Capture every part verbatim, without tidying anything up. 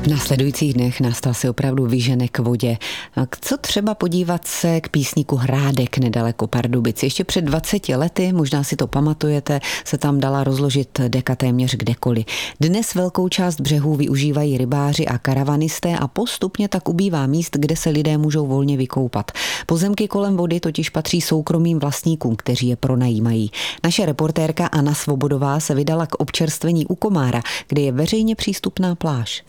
V následujících dnech nás to asi opravdu vyžene k vodě. Co třeba podívat se k písníku Hrádek nedaleko Pardubic? Ještě před dvaceti lety, možná si to pamatujete, se tam dala rozložit deka téměř kdekoliv. Dnes velkou část břehů využívají rybáři a karavanisté a postupně tak ubývá míst, kde se lidé můžou volně vykoupat. Pozemky kolem vody totiž patří soukromým vlastníkům, kteří je pronajímají. Naše reportérka Anna Svobodová se vydala k občerstvení u Komára, kde je veřejně přístupná pláž.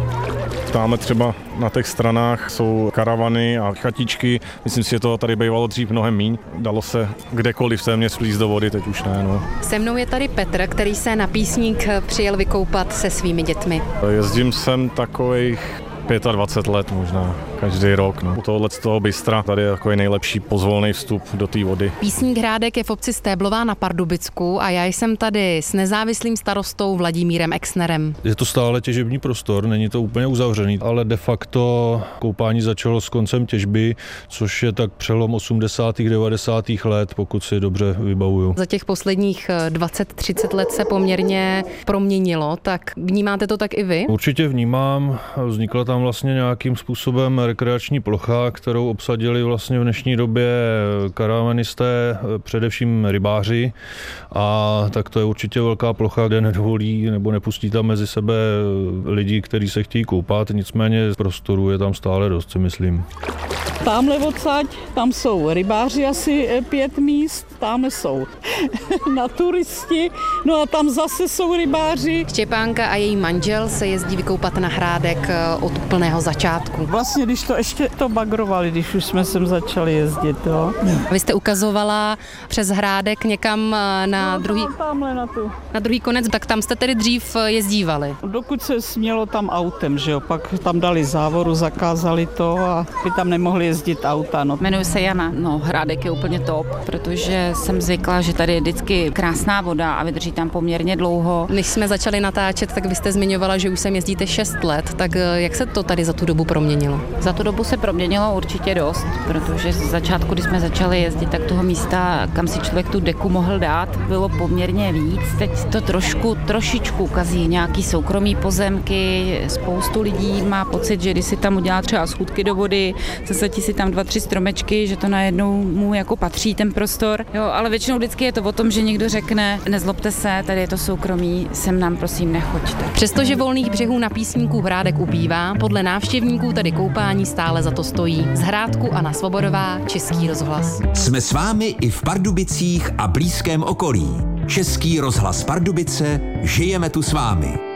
Táme třeba na těch stranách jsou karavany a chatičky. Myslím si, že to tady bývalo dřív mnohem míň. Dalo se kdekoliv téměř vlízt do vody, teď už ne. No. Se mnou je tady Petr, který se na Písník přijel vykoupat se svými dětmi. Jezdím sem takových dvacet pět let možná, každý rok. No. U tohohle z toho bystra tady je takový nejlepší pozvolný vstup do té vody. Písník Hrádek je v obci Stéblová na Pardubicku a já jsem tady s nezávislým starostou Vladimírem Exnerem. Je to stále těžební prostor, není to úplně uzavřený, ale de facto koupání začalo s koncem těžby, což je tak přelom osmdesátých devadesátých let, pokud si dobře vybavuju. Za těch posledních dvacet třicet let se poměrně proměnilo, tak vnímáte to tak i vy? Určitě vnímám, vznikla tam vlastně nějakým způsobem rekreační plocha, kterou obsadili vlastně v dnešní době karavanisté, především rybáři, a tak to je určitě velká plocha, kde nedovolí nebo nepustí tam mezi sebe lidi, kteří se chtějí koupat, nicméně prostoru je tam stále dost, si myslím. Tamhle odsaď, tam jsou rybáři asi pět míst, tamhle jsou na turisti, no a tam zase jsou rybáři. Štěpánka a její manžel se jezdí vykoupat na Hrádek od úplného začátku. Vlastně, když to ještě to bagrovali, když už jsme sem začali jezdit, jo. Vy jste ukazovala přes Hrádek někam na no, druhý, tamhle na, tu. na druhý konec, tak tam jste tedy dřív jezdívali. Dokud se smělo tam autem, že jo, pak tam dali závoru, zakázali to a by tam nemohli jezdit auta. No. Jmenuji se Jana. No, Hrádek je úplně top, protože jsem zvykla, že tady je vždycky krásná voda a vydrží tam poměrně dlouho. Než jsme začali natáčet, tak vy jste zmiňovala, že už sem jezdíte šest let, tak jak se to tady za tu dobu proměnilo? Za tu dobu se proměnilo určitě dost, protože z začátku, když jsme začali jezdit, tak toho místa, kam si člověk tu deku mohl dát, bylo poměrně víc. Teď to trošku, trošičku kazí nějaký soukromý pozemky, spoustu lidí má pocit, že když si tam udělá třeba schůdky do vody, zasadí si tam dva, tři stromečky, že to najednou mu jako patří ten prostor. Jo, ale většinou vždycky je to o tom, že někdo řekne, nezlobte se, tady je to soukromí, sem nám prosím nechoďte. Přestože volných břehů na Písníku Hrádek ubývá, podle návštěvníků tady koupání stále za to stojí. Z Hrádku Anna Svobodová, Český rozhlas. Jsme s vámi i v Pardubicích a blízkém okolí. Český rozhlas Pardubice, žijeme tu s vámi.